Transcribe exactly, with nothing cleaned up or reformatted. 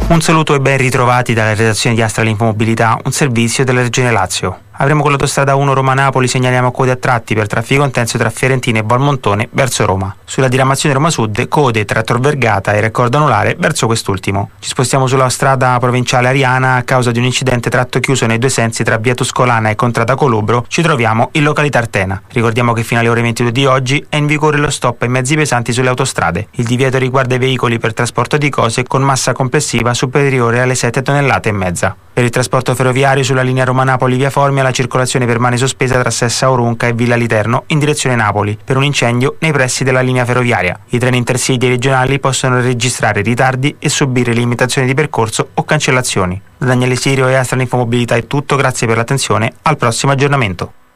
Un saluto e ben ritrovati dalla redazione di Astra Infomobilità, un servizio della Regione Lazio. Avremo con l'autostrada uno Roma-Napoli, segnaliamo code a tratti per traffico intenso tra Fiorentina e Valmontone verso Roma. Sulla diramazione Roma Sud, code tra Tor Vergata e Raccordo Anulare verso quest'ultimo. Ci spostiamo sulla strada provinciale Ariana a causa di un incidente tratto chiuso nei due sensi tra via Tuscolana e Contrada Colubro. Ci troviamo in località Artena. Ricordiamo che fino alle ore ventidue di oggi è in vigore lo stop ai mezzi pesanti sulle autostrade. Il divieto riguarda i veicoli per trasporto di cose con massa complessiva superiore alle sette tonnellate e mezza. Per il trasporto ferroviario sulla linea Roma-Napoli via Formia la circolazione permane sospesa tra Sessa Aurunca e Villa Literno in direzione Napoli per un incendio nei pressi della linea ferroviaria. I treni intercity e regionali possono registrare ritardi e subire limitazioni di percorso o cancellazioni. Da Daniele Sirio e Astra Infomobilità è tutto, grazie per l'attenzione, al prossimo aggiornamento.